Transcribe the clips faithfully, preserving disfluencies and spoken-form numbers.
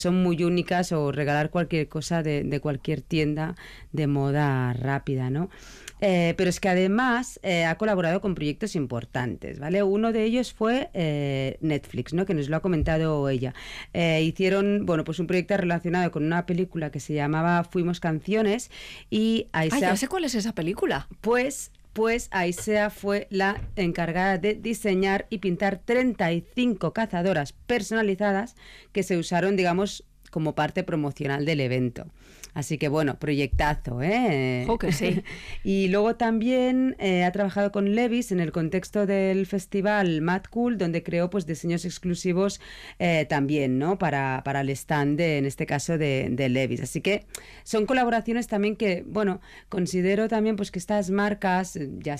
son muy únicas, o regalar cualquier cosa de, de cualquier tienda de moda rápida, ¿no? Eh, pero es que además eh, ha colaborado con proyectos importantes, ¿vale? Uno de ellos fue eh, Netflix, ¿no? Que nos lo ha comentado ella. Eh, hicieron, bueno, pues un proyecto relacionado con una película que se llamaba Fuimos Canciones, y ahí Ay, se ya ha, sé cuál es esa película. Pues... Pues Aisea fue la encargada de diseñar y pintar treinta y cinco cazadoras personalizadas que se usaron, digamos, como parte promocional del evento. Así que bueno, proyectazo, ¿eh? Oh, que sí. Y luego también eh, ha trabajado con Levi's en el contexto del festival Mad Cool, donde creó pues diseños exclusivos eh, también, ¿no? Para, para el stand, de, en este caso, de, de Levi's. Así que son colaboraciones también que, bueno, considero también pues que estas marcas, ya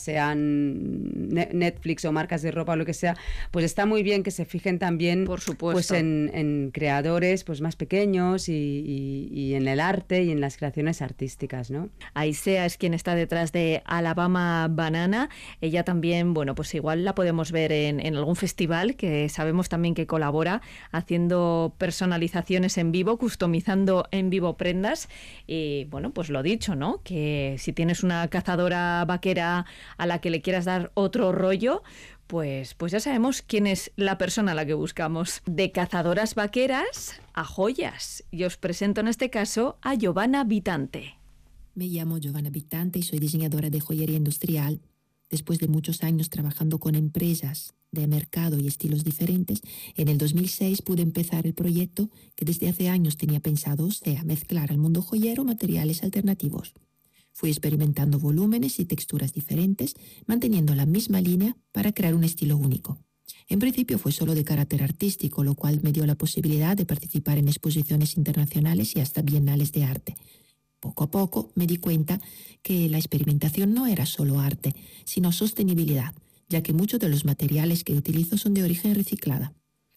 sean Netflix o marcas de ropa o lo que sea, pues está muy bien que se fijen también, por supuesto, pues en, en creadores pues más pequeños y, y, y en el arte y en las creaciones artísticas, ¿no? Aisea es quien está detrás de Alabama Banana. Ella también, bueno, pues igual la podemos ver en, en algún festival, que sabemos también que colabora haciendo personalizaciones en vivo, customizando en vivo prendas. Y bueno, pues lo dicho, ¿no? Que si tienes una cazadora vaquera a la que le quieras dar otro rollo, Pues, pues ya sabemos quién es la persona a la que buscamos. De cazadoras vaqueras a joyas. Y os presento en este caso a Giovanna Vitante. Me llamo Giovanna Vitante y soy diseñadora de joyería industrial. Después de muchos años trabajando con empresas de mercado y estilos diferentes, en el dos mil seis pude empezar el proyecto que desde hace años tenía pensado, o sea, mezclar al mundo joyero materiales alternativos. Fui experimentando volúmenes y texturas diferentes, manteniendo la misma línea para crear un estilo único. En principio fue solo de carácter artístico, lo cual me dio la posibilidad de participar en exposiciones internacionales y hasta bienales de arte. Poco a poco me di cuenta que la experimentación no era solo arte, sino sostenibilidad, ya que muchos de los materiales que utilizo son de origen reciclada.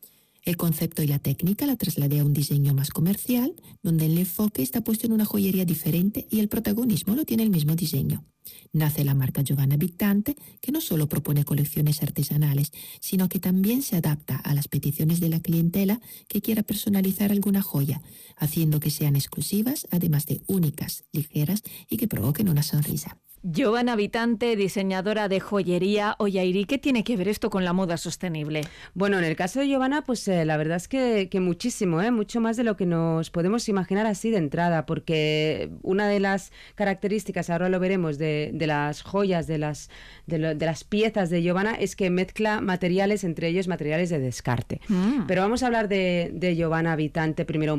El concepto y la técnica la trasladé a un diseño más comercial, donde el enfoque está puesto en una joyería diferente y el protagonismo lo tiene el mismo diseño. Nace la marca Giovanna Vitante, que no solo propone colecciones artesanales, sino que también se adapta a las peticiones de la clientela que quiera personalizar alguna joya, haciendo que sean exclusivas, además de únicas, ligeras y que provoquen una sonrisa. Giovanna Vitante, diseñadora de joyería. Oye, Airi, ¿qué tiene que ver esto con la moda sostenible? Bueno, en el caso de Giovanna, pues eh, la verdad es que, que muchísimo, ¿eh? Mucho más de lo que nos podemos imaginar así de entrada, porque una de las características, ahora lo veremos, de, de las joyas, de las, de, lo, de las piezas de Giovanna, es que mezcla materiales, entre ellos materiales de descarte. Mm. Pero vamos a hablar de, de Giovanna Vitante primero.